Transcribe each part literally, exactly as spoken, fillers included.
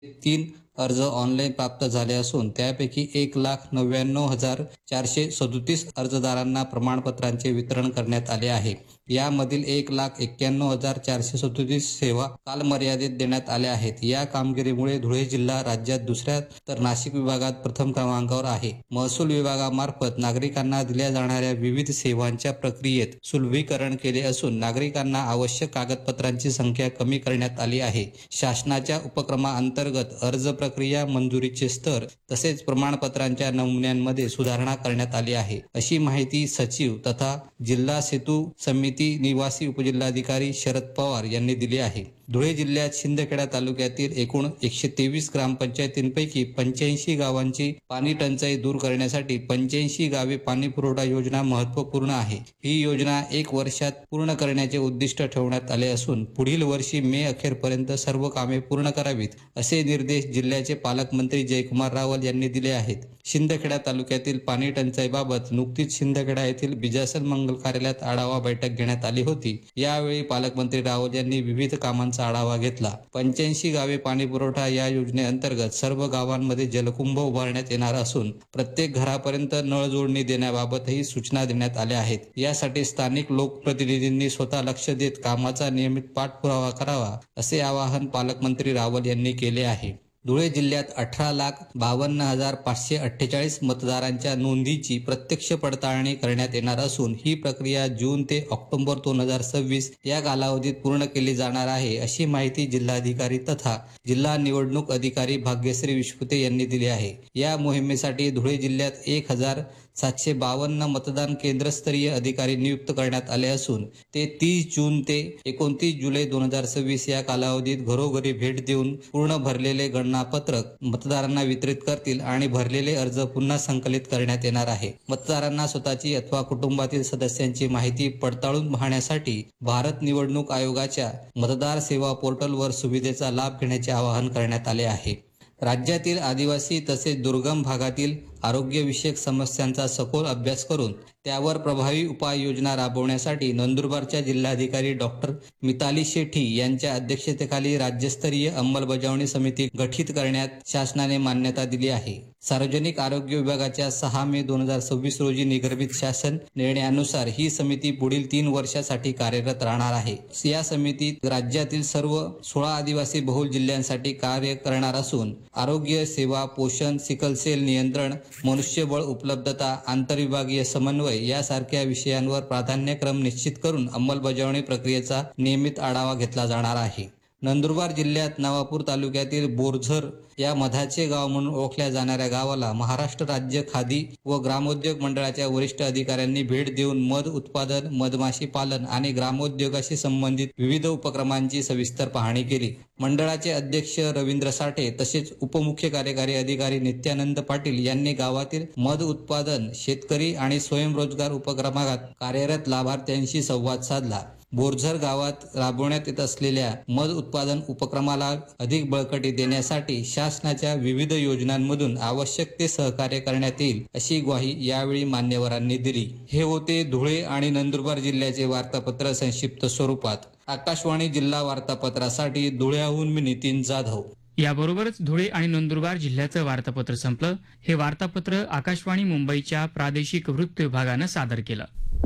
तीन अर्ज ऑनलाईन प्राप्त झाले असून त्यापैकी एक लाख नव्याण्णव हजार चारशे सदोतीस अर्जदारांना प्रमाणपत्रांचे वितरण करण्यात आले आहे. यामधील एक लाख एक्क्याण्णव हजार चारशे सदोतीस सेवा कालमर्यादित देण्यात आल्या आहेत. या कामगिरीमुळे धुळे जिल्हा राज्यात दुसऱ्या तर नाशिक विभागात प्रथम क्रमांकावर आहे. महसूल विभागामार्फत नागरिकांना दिल्या जाणाऱ्या विविध सेवांच्या प्रक्रियेत सुलभीकरण केले असून नागरिकांना आवश्यक कागदपत्रांची संख्या कमी करण्यात आली आहे. शासनाच्या उपक्रमाअंतर्गत अर्ज प्रक्रिया, मंजुरीचे स्तर तसेच प्रमाणपत्रांच्या नमुन्यांमध्ये सुधारणा करण्यात आली आहे, अशी माहिती सचिव तथा जिल्हा सेतू समिती निवासी उपजिल्हाधिकारी शरद पवार यांनी दिली आहे. धुळे जिल्ह्यात शिंदखेडा तालुक्यातील एकूण एकशे तेवीस ग्रामपंचायतींपैकी पंच्याऐंशी गावांची पाणी टंचाई दूर करण्यासाठी पंच्याऐंशी गावे पाणी पुरवठा योजना महत्त्वपूर्ण आहे. ही योजना एक वर्षात पूर्ण करण्याचे उद्दिष्ट ठेवण्यात आले असून पुढील वर्षी मे अखेरपर्यंत सर्व कामे पूर्ण करावीत, असे निर्देश जिल्ह्याचे पालकमंत्री जयकुमार रावल यांनी दिले आहेत. शिंदखेडा तालुक्यातील पाणी टंचाईबाबत नुकतीच शिंदखेडा येथील बिजासन मंगल कार्यालयात आढावा बैठक घेण्यात आली होती. यावेळी पालकमंत्री रावल यांनी विविध कामांचा आढावा घेतला. पंच्याऐंशी गावे पाणी पुरवठा या योजनेअंतर्गत सर्व गावांमध्ये जलकुंभ उभारण्यात येणार असून प्रत्येक घरापर्यंत नळ जोडणी देण्याबाबतही सूचना देण्यात आल्या आहेत. यासाठी स्थानिक लोकप्रतिनिधींनी स्वतः लक्ष देत कामाचा नियमित पाठपुरावा करावा, असे आवाहन पालकमंत्री रावल यांनी केले आहे. धुळे जिल्ह्यात अठरा लाख बावन्न हजार पाचशे अठ्ठेचाळीस मतदारांच्या नोंदीची प्रत्यक्ष पडताळणी करण्यात येणार असून ही प्रक्रिया जून ते ऑक्टोबर दोन हजार सव्वीस या कालावधीत पूर्ण केली जाणार आहे, अशी माहिती जिल्हाधिकारी तथा जिल्हा निवडणूक अधिकारी भाग्यश्री विश्वते यांनी दिली आहे. या मोहिमेसाठी धुळे जिल्ह्यात एक हजार सातशे बावन्न मतदान केंद्रस्तरीय अधिकारी नियुक्त करण्यात आले असून ते तीस जून ते एकोणतीस जुलै दोन हजार सव्वीस या कालावधीत घरोघरी भेट देऊन पूर्ण भरलेले गणनापत्रक मतदारांना वितरित करतील आणि भरलेले अर्ज पुन्हा संकलित करण्यात येणार आहे. मतदारांना स्वतःची अथवा कुटुंबातील सदस्यांची माहिती पडताळून पाहण्यासाठी भारत निवडणूक आयोगाच्या मतदार सेवा पोर्टलवर सुविधेचा लाभ घेण्याचे आवाहन करण्यात आले आहे. राज्यातील आदिवासी तसेच दुर्गम भागातील आरोग्यविषयक समस्यांचा सखोल अभ्यास करून त्यावर प्रभावी उपाययोजना राबवण्यासाठी नंदुरबारच्या जिल्हाधिकारी डॉक्टर मिताली शेठी यांच्या अध्यक्षतेखाली राज्यस्तरीय अंमलबजावणी समिती गठीत करण्यात शासनाने मान्यता दिली आहे. सार्वजनिक आरोग्य विभागाच्या सहा मे दोन हजार सव्वीस रोजी निर्गमित शासन निर्णयानुसार ही समिती पुढील तीन वर्षासाठी कार्यरत राहणार आहे. या समितीत राज्यातील सर्व सोळा आदिवासी बहुल जिल्ह्यांसाठी कार्य करणार असून आरोग्य सेवा, पोषण, सिकलसेल नियंत्रण, मनुष्यबळ उपलब्धता, आंतरविभागीय समन्वय यासारख्या विषयांवर प्राधान्यक्रम निश्चित करून अंमलबजावणी प्रक्रियेचा नियमित आढावा घेतला जाणार आहे. नंदुरबार जिल्ह्यात नवापूर तालुक्यातील बोरझर या मधाचे गाव म्हणून ओळखल्या जाणाऱ्या गावाला महाराष्ट्र राज्य खादी व ग्रामोद्योग मंडळाच्या वरिष्ठ अधिकाऱ्यांनी भेट देऊन मध उत्पादन, मधमाशी पालन आणि ग्रामोद्योगाशी संबंधित विविध उपक्रमांची सविस्तर पाहणी केली. मंडळाचे अध्यक्ष रवींद्र साठे तसेच उपमुख्य कार्यकारी अधिकारी नित्यानंद पाटील यांनी गावातील मध उत्पादन, शेतकरी आणि स्वयंरोजगार उपक्रमात कार्यरत लाभार्थ्यांशी संवाद साधला. बोरझर गावात राबवण्यात येत असलेल्या मध उत्पादन उपक्रमाला अधिक बळकटी देण्यासाठी शासनाच्या विविध योजनांमधून आवश्यक ते सहकार्य करण्यात येईल, अशी ग्वाही यावेळी मान्यवरांनी दिली. हे होते धुळे आणि नंदुरबार जिल्ह्याचे वार्तापत्र संक्षिप्त स्वरूपात. आकाशवाणी जिल्हा वार्तापत्रासाठी धुळ्याहून मी नितीन जाधव. याबरोबरच धुळे आणि नंदुरबार जिल्ह्याचं वार्तापत्र संपलं. हे वार्तापत्र आकाशवाणी मुंबईच्या प्रादेशिक वृत्त विभागानं सादर केलं.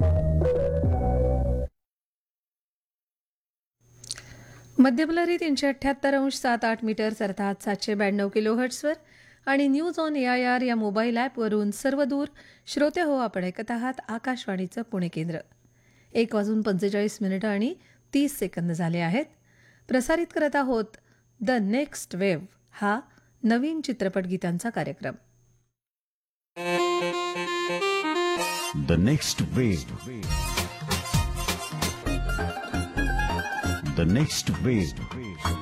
मध्यमलहरी तीनशे अठ्ठ्याहत्तर अंश सात आठ मीटर्स अर्थात सातशे ब्याण्णव किलो हर्ट्सवर आणि news on A I R या मोबाईल ॲपवरून सर्वदूर श्रोते हो आपण ऐकत आहात आकाशवाणीचं पुणे केंद्र. एक वाजून पंचेचाळीस मिनिटं आणि तीस सेकंद झाले आहेत. प्रसारित करत आहोत द नेक्स्ट वेव्ह हा नवीन चित्रपट गीतांचा कार्यक्रम. The next wave the next wave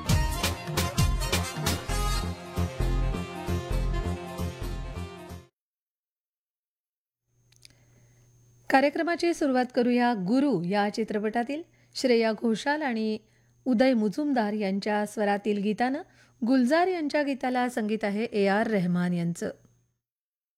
कार्यक्रमाची सुरुवात करूया गुरु या चित्रपटातील श्रेया घोषाल आणि उदय मुजुमदार यांच्या स्वरातील गीतानं. गुलजार यांच्या गीताला संगीत आहे ए आर रहमान यांचं.